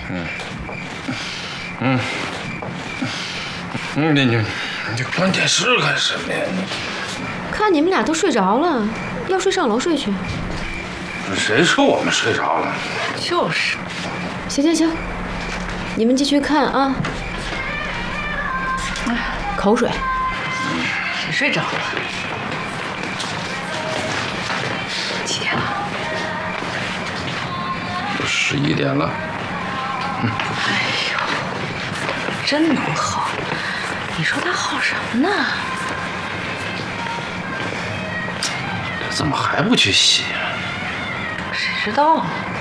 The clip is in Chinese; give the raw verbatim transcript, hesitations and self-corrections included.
嗯嗯嗯，你你你关电视干什么呀？ 看你们俩都睡着了，要睡上楼睡去。 谁说我们睡着了？ 就是。 行行行，你们继续看啊。哎，口水。 谁睡着了？几点了？ 十一点了。 嗯。哎呦，真能耗！你说他耗什么呢？ 怎么还不去洗啊？ 谁知道啊？